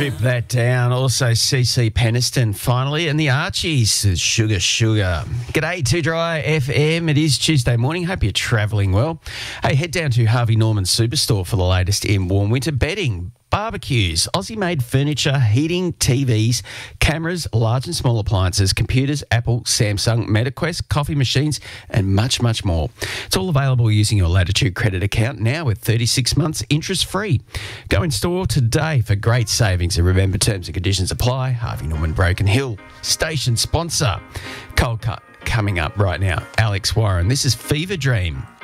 Strip that down. Also, CC Peniston finally, and the Archies, Sugar Sugar. G'day, Too Dry FM. It is Tuesday morning. Hope you're travelling well. Hey, head down to Harvey Norman Superstore for the latest in warm winter bedding, barbecues, Aussie-made furniture, heating, TVs, cameras, large and small appliances, computers, Apple, Samsung, MetaQuest, coffee machines, and much, much more. It's all available using your Latitude credit account now with 36 months interest-free. Go in store today for great savings, and remember, terms and conditions apply. Harvey Norman Broken Hill, station sponsor. Cold Cut coming up right now. Alex Warren. This is Fever Dream